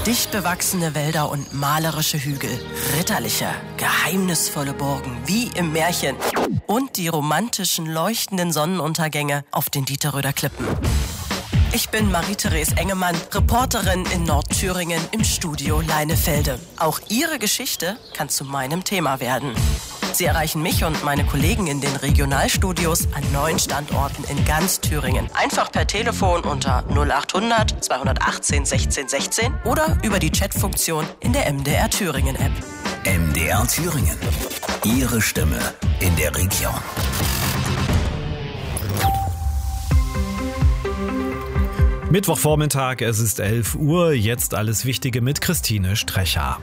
Dicht bewachsene Wälder und malerische Hügel, ritterliche, geheimnisvolle Burgen wie im Märchen und die romantischen, leuchtenden Sonnenuntergänge auf den Dieterröder Klippen. Ich bin Marie-Therese Engemann, Reporterin in Nordthüringen im Studio Leinefelde. Auch Ihre Geschichte kann zu meinem Thema werden. Sie erreichen mich und meine Kollegen in den Regionalstudios an 9 Standorten in ganz Thüringen. Einfach per Telefon unter 0800 218 16 16 oder über die Chatfunktion in der MDR Thüringen App. MDR Thüringen. Ihre Stimme in der Region. Mittwochvormittag, es ist 11 Uhr, jetzt alles Wichtige mit Christine Strecher.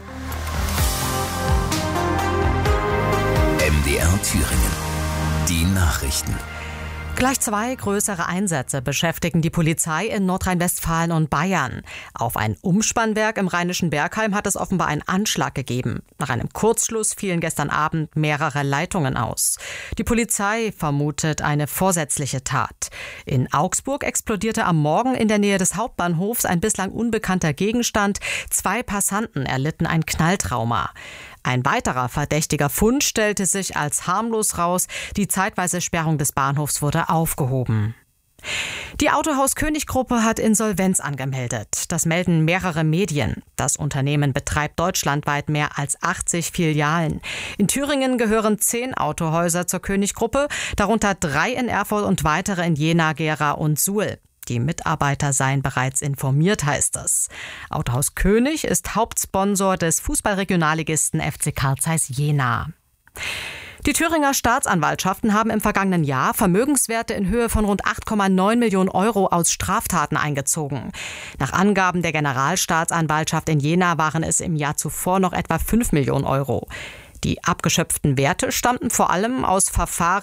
MDR Thüringen. Die Nachrichten. Gleich 2 größere Einsätze beschäftigen die Polizei in Nordrhein-Westfalen und Bayern. Auf ein Umspannwerk im Rheinischen Bergheim hat es offenbar einen Anschlag gegeben. Nach einem Kurzschluss fielen gestern Abend mehrere Leitungen aus. Die Polizei vermutet eine vorsätzliche Tat. In Augsburg explodierte am Morgen in der Nähe des Hauptbahnhofs ein bislang unbekannter Gegenstand. 2 Passanten erlitten ein Knalltrauma. Ein weiterer verdächtiger Fund stellte sich als harmlos raus. Die zeitweise Sperrung des Bahnhofs wurde aufgehoben. Die Autohaus König Gruppe hat Insolvenz angemeldet. Das melden mehrere Medien. Das Unternehmen betreibt deutschlandweit mehr als 80 Filialen. In Thüringen gehören 10 Autohäuser zur König Gruppe, darunter 3 in Erfurt und weitere in Jena, Gera und Suhl. Die Mitarbeiter seien bereits informiert, heißt es. Autohaus König ist Hauptsponsor des Fußballregionalligisten FC Carl Zeiss Jena. Die Thüringer Staatsanwaltschaften haben im vergangenen Jahr Vermögenswerte in Höhe von rund 8,9 Millionen Euro aus Straftaten eingezogen. Nach Angaben der Generalstaatsanwaltschaft in Jena waren es im Jahr zuvor noch etwa 5 Millionen Euro. Die abgeschöpften Werte stammten vor allem aus Verfahren